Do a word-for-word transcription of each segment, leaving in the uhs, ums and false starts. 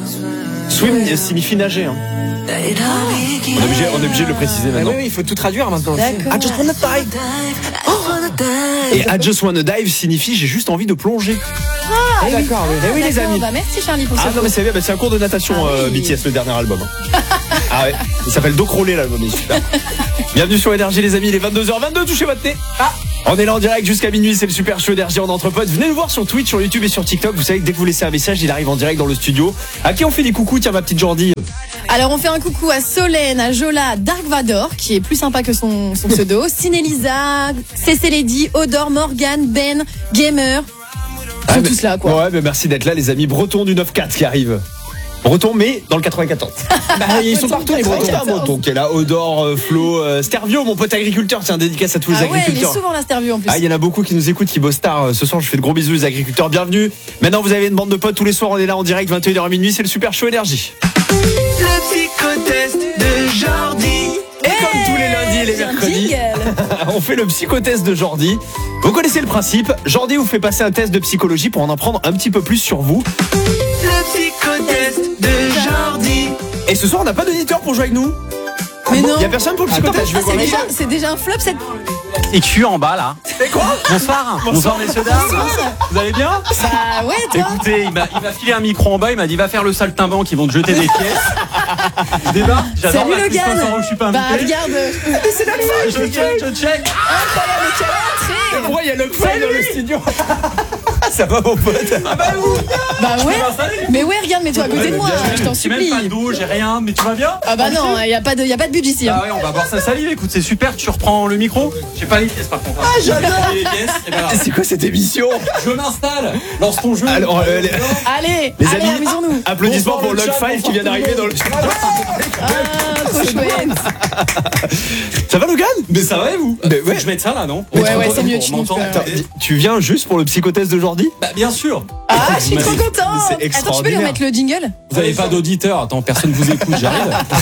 Swim signifie nager. Hein. On, est obligé, on est obligé de le préciser maintenant. Ah oui, il faut tout traduire maintenant. D'accord. I just wanna dive. Oh. Et I just wanna dive signifie j'ai juste envie de plonger. Ah, Eh, d'accord, oui. Eh oui, les d'accord. amis. Bah, merci Charlie pour Ah ce non mais c'est bien, bah, c'est un cours de natation Ah euh, oui. B T S, le dernier album. Hein. Ah ouais, il s'appelle Dos Crawlé l'album, il est super. Bienvenue sur Énergie les amis, il est vingt-deux heures vingt-deux, touchez votre nez. Ah, on est là en direct jusqu'à minuit, c'est le super show Énergie en entre potes. Venez nous voir sur Twitch, sur YouTube et sur TikTok. Vous savez que dès que vous laissez un message, il arrive en direct dans le studio. À qui on fait des coucous, tiens ma petite Jordi. Alors on fait un coucou à Solène, à Jola, Dark Vador, qui est plus sympa que son, son pseudo, Cinélisa, Cécé Lady, Odor, Morgan, Ben, Gamer. Ils sont Ah, mais- tous là quoi. Ouais, mais merci d'être là les amis. Breton du neuf quatre qui arrive. Breton mais dans le quatre-vingt-quatorze. Bah, ils sont partout les Bretons. Breton, Breton qui est là, Odor, euh, Flo, euh, Stervio, mon pote agriculteur, tiens dédicace à tous les Ah ouais, il est agriculteurs. souvent là, Stervio en plus. Ah, il y en a beaucoup qui nous écoutent, qui bossent tard. Ce soir, je fais de gros bisous les agriculteurs. Bienvenue. Maintenant, vous avez une bande de potes tous les soirs. On est là en direct, vingt et une heures à minuit. C'est le super show Énergie. Le psychotest de Jordi. Et comme tous les lundis et les J'ai un mercredis, jingle. on fait le psychotest de Jordi. Vous connaissez le principe. Jordi vous fait passer un test de psychologie pour en apprendre un petit peu plus sur vous. Le psychotest de Jordi. Et ce soir, on n'a pas d'auditeur pour jouer avec nous. Mais non. Il y a personne pour le psychotest. Je vais Ah, voir c'est, les déjà, gens. c'est déjà un flop cette. Et Q en bas là. C'est quoi? Bonsoir. Bonsoir messieurs dames. Vous allez bien? Bah ouais toi. Écoutez, il m'a, il m'a filé un micro en bas, il m'a dit va faire le saltimbanque, ils vont te jeter des pièces. Je débarque, j'adore Salut la Logan. Christophe Sarro, je suis pas Bah invité. regarde. C'est la Je check, je check. Incroyable quelle entrée. Pourquoi il y a le fly dans le studio? Ça va mon pote? Bah ouais. Mais ouais regarde, mets-toi à côté de moi, je t'en J'ai même supplie. pas d'eau, j'ai rien, mais tu vas bien? Ah bah non, y a pas de, y a pas de budget ici. hein. Ah ouais, on va boire sa salive, écoute, c'est super, tu reprends le micro. J'ai pas les pièces par contre. Ah j'adore les pièces, et ben, C'est quoi cette émission? je m'installe, lance ton jeu. Alors, euh, les- Allez, Les allez, amis, amusons-nous. applaudissements Bonsoir, pour le Log chat, cinq qui vient d'arriver dans le studio. Ah, trop chouette. Ça va Logan? Mais ça va et vous? Mais Faut ouais. que je mette ça là, non? Ouais, ouais, Pour c'est mieux, pour tu nous m'entendre. fais- Attends, tu viens juste pour le psychotest de Jordi? Bah bien sûr. Ah, je suis trop contente. c'est Attends, tu peux lui extraordinaire. remettre le jingle? Vous avez pas d'auditeur, attends, personne vous écoute, j'arrive.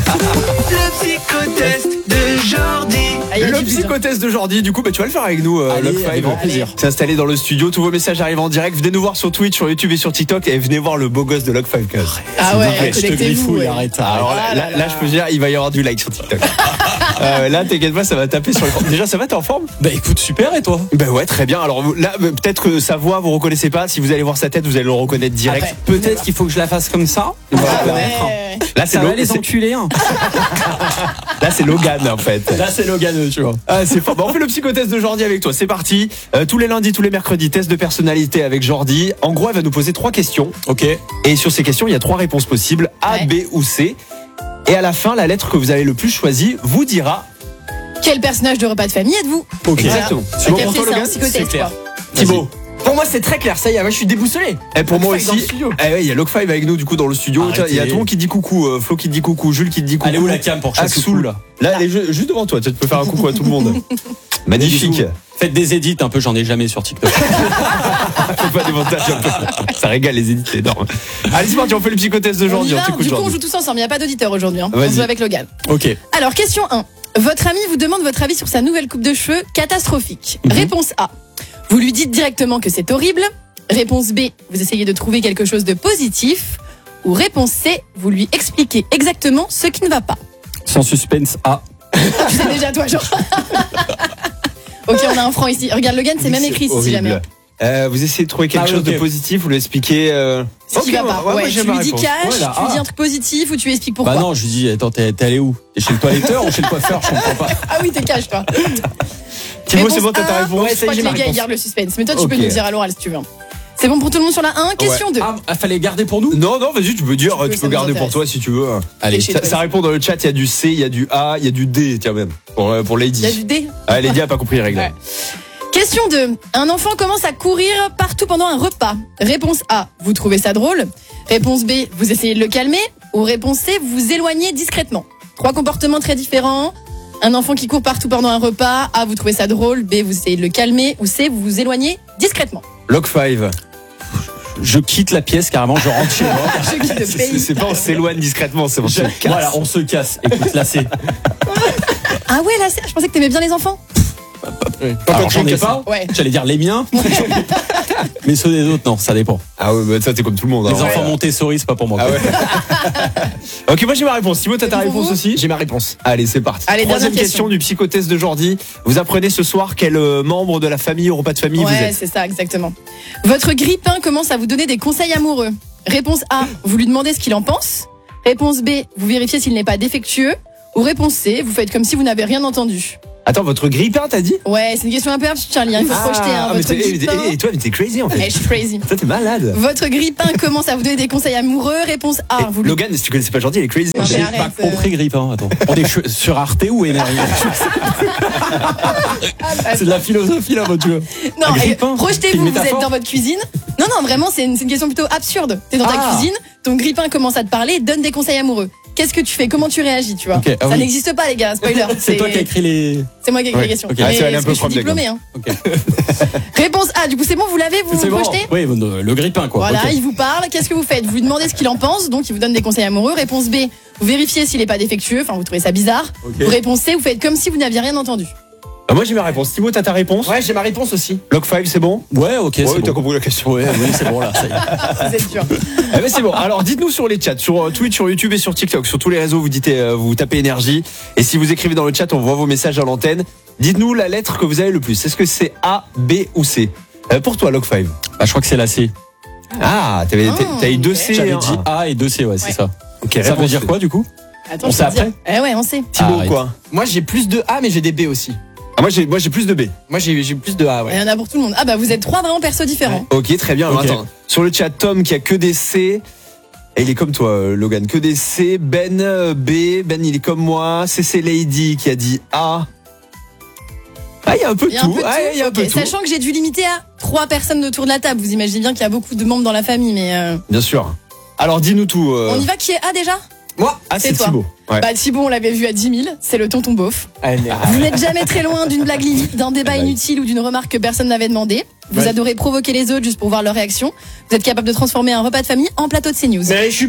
Le psychotest de Jordi. Ah, y a Le du but, hein. psychotest de Jordi, du coup, bah, tu vas le faire avec nous, euh, Allez, Log avec cinq. grand plaisir. C'est installé dans le studio, tous vos messages arrivent en direct. Venez nous voir sur Twitch, sur YouTube et sur TikTok et venez voir le beau gosse de Log cinq. Ah ouais, Je te connectez-vous. griffouille, ouais. arrête, Alors arrête. là, Ah là, là là, là. je peux dire, il va y avoir du like sur TikTok. euh, là, t'inquiète pas, ça va taper sur le. Déjà, ça va, t'es en forme? Bah écoute, super, et toi? Ben ouais, très bien. Alors là, euh, peut-être que sa voix, vous reconnaissez pas. Si vous allez voir sa tête, vous allez le reconnaître direct. Après. Peut-être qu'il faut que je la fasse comme ça. Ah ouais. Là, c'est Ça va Lo- les c'est- enculés, hein. là, c'est Logan en fait. Là c'est Loganeux, tu vois. Ah, c'est fort. Bon, on fait le psychotest de Jordi avec toi. C'est parti. Euh, tous les lundis, tous les mercredis, test de personnalité avec Jordi. En gros, elle va nous poser trois questions. Ok. Et sur ces questions, il y a trois réponses possibles A, Ouais. B ou C. Et à la fin, la lettre que vous avez le plus choisie vous dira. Quel personnage de repas de famille êtes-vous? Ok. Exactement. C'est bon Ok, pour c'est toi, ça, un Logan? psychotest, C'est clair. quoi. Thibaut. Pour moi, c'est très clair. Ça y est, moi, je suis déboussolé. Et pour moi Log cinq dans le aussi. studio. Eh ouais, il y a Log cinq avec nous du coup dans le studio. Arrêtez. Il y a tout le monde qui dit coucou. euh, Flo qui te dit coucou. Jules qui te dit coucou. Allez où la cam pour que je fasse Axoul. coucou, là? Là, elle est ju- juste devant toi. Tu peux faire un coucou à tout le monde. Magnifique. Bisous. Faites des edits un peu, j'en ai jamais sur TikTok. Fais pas des montages un peu. Ça régale les édits, c'est énorme. Allez, c'est parti, on fait le psychotest de On y Jordi. On va, t'écoute, du coup, on Jordi. joue tous ensemble. Il n'y a pas d'auditeur aujourd'hui. Hein. On Vas-y. joue avec Logan. Ok. Alors, question un. Votre ami vous demande votre avis sur sa nouvelle coupe de cheveux catastrophique. Mhm. Réponse A. Vous lui dites directement que c'est horrible. Réponse B. Vous essayez de trouver quelque chose de positif. Ou réponse C. Vous lui expliquez exactement ce qui ne va pas. Sans suspense A. Tu sais déjà toi, genre. Ok, on a un franc ici. Regarde, Logan, c'est même écrit si horrible. jamais. Euh, vous essayez de trouver quelque Ah, chose ok. de positif, vous lui expliquez. Euh... Ce qui ok, va pas. ouais, Ouais, moi, j'aime tu ma lui dis réponse. cash, Ouais, là, tu lui dis ah. un truc positif ou tu lui expliques pourquoi. Bah non, je lui dis, attends, t'es, t'es allé où? T'es chez le toiletteur ou chez le coiffeur? Je comprends pas. Ah oui, t'es cash, toi. Thibaut, c'est bon, t'as Réponse ta A. réponse? Ouais, Je ça y crois est, que j'ai ma les gars, ils réponse. gardent le suspense. Mais toi, tu peux Ok. nous dire à l'oral si tu veux. C'est bon pour tout le monde sur la un. Question deux. Ah, fallait garder pour nous? Non, non, vas-y, tu peux dire, Tu peux, tu ça peux nous garder pour intéresse. toi si tu veux. Allez. Chez Ça, toi, ça répond dans le chat, il y a du C, il y a du A, il y a du D, tiens même, pour, euh, pour Lady. Il y a du D. Ah, Lady a pas compris les règles. Ouais. Question deux. Un enfant commence à courir partout pendant un repas. Réponse A. Vous trouvez ça drôle. Réponse B. Vous essayez de le calmer. Ou réponse C. Vous vous éloignez discrètement. Trois comportements très différents. Un enfant qui court partout pendant un repas. A. Vous trouvez ça drôle. B. Vous essayez de le calmer. Ou C. Vous vous éloignez discrètement. Log cinq. Je quitte la pièce carrément, je rentre chez moi. Je quitte le C'est pays. c'est pas on s'éloigne discrètement, c'est on se Je- casse. Voilà, on se casse. Écoute, là c'est. Ah ouais, là, c'est- je pensais que t'aimais bien les enfants. Alors j'en ai pas. Ouais. J'allais dire les miens. Mais ceux des autres, non, ça dépend. Ah ouais, bah ça t'es comme tout le monde. Les hein. enfants Ouais. Montessori, c'est pas pour moi. Ah quoi. ouais. Ok, moi j'ai ma réponse. Thibaut, t'as ta Pour réponse vous aussi? J'ai ma réponse. Allez, c'est parti. Allez, Troisième dernière question question. du psychotest de Jordi. Vous apprenez ce soir quel euh, membre de la famille au repas de famille vous Ouais, êtes. c'est ça, exactement. Votre grippin commence à vous donner des conseils amoureux. Réponse A, vous lui demandez ce qu'il en pense. Réponse B, vous vérifiez s'il n'est pas défectueux. Ou réponse C, vous faites comme si vous n'avez rien entendu. Attends, votre grippin, t'as dit? Ouais, c'est une question un peu absurde, Charlie. hein, Il faut se projeter. Hein, Ah, mais votre t'es- grippin. et, et toi, mais t'es crazy en fait. Eh, je suis crazy. Toi, t'es malade. Votre grippin commence à vous donner des conseils amoureux. Réponse A, Et vous lui... Logan, si tu connaissais pas Jordi, il est crazy. Non, mais J'ai arrête, pas euh. compris grippe, hein. Attends. On est ch- sur Arte ou Énergie? C'est de la philosophie là, votre jeu. Non, Un eh, grippin, c'est projetez-vous, une vous êtes métaphore. dans votre cuisine. Non, non, vraiment, c'est une, c'est une question plutôt absurde. T'es dans ta Ah. cuisine, ton grippin commence à te parler, donne des conseils amoureux. Qu'est-ce que tu fais? Comment tu réagis, tu vois? Ok, ah Ça oui. n'existe pas, les gars, spoiler. C'est toi qui as écrit les. C'est moi qui ai écrit Ouais, la question. ok. Ah, Mais c'est allé un parce peu que je suis prendre, diplômée. Hein. Ok. Réponse A, du coup, c'est bon, vous l'avez, vous C'est vous bon. projetez? Oui, le grippin quoi. Voilà, Ok. il vous parle, qu'est-ce que vous faites? Vous lui demandez ce qu'il en pense, donc il vous donne des conseils amoureux. Réponse B, vous vérifiez s'il n'est pas défectueux, enfin vous trouvez ça bizarre. Ok. Réponse C, vous faites comme si vous n'aviez rien entendu. Ah, moi j'ai ma réponse. Thibaut, t'as ta réponse? Ouais, j'ai ma réponse aussi. Log cinq, c'est bon? Ouais, ok, Ouais, c'est t'as bon. compris la question. Ouais, oui, c'est bon là. ça y est. Vous êtes dur. Eh ben c'est bon. Alors dites-nous sur les chats, sur euh, Twitch, sur YouTube et sur TikTok, sur tous les réseaux, vous dites, euh, vous tapez énergie. Et si vous écrivez dans le chat, on voit vos messages à l'antenne. Dites-nous la lettre que vous avez le plus. Est-ce que c'est A, B ou C? Euh, Pour toi, Log cinq. Bah, je crois que c'est la C. Ah, t'avais, Ah, t'as eu deux ok. C. J'avais et un dit A. A et deux C, ouais, c'est Ouais. ça. Ok, Ça veut réponse dire C. quoi du coup? Attends, On je sait peux te dire. après Eh ouais, on sait. Thibaut, Arrête. quoi? Moi, j'ai plus de A, mais j'ai des B aussi. Ah, moi j'ai, moi j'ai plus de B. Moi, j'ai j'ai plus de A, Il ouais. y en a pour tout le monde. Ah bah vous êtes trois vraiment persos différents. Ok, très bien. Alors, Ok. attends. Sur le chat, Tom qui a que des C. Et il est comme toi, euh, Logan, que des C. Ben, euh, B. Ben, il est comme moi. C C Lady qui a dit A. Ah, il y a un peu de Il y a un tout. peu de Ah, tout. il y a un Ok, peu de tout. Sachant que j'ai dû limiter à trois personnes autour de la table. Vous imaginez bien qu'il y a beaucoup de membres dans la famille, mais euh, Bien sûr. Alors, dis-nous tout. euh. on y va. Qui est A déjà? Moi, Ah, c'est c'est toi. Thibaut. Ouais. Bah Thibaut, on l'avait vu à dix mille. C'est le tonton beauf. allez. Vous n'êtes jamais très loin d'une blague limite, d'un débat Ah bah oui. inutile ou d'une remarque que personne n'avait demandé. Vous Ouais. adorez provoquer les autres juste pour voir leur réaction. Vous êtes capable de transformer un repas de famille en plateau de CNews. Mais je suis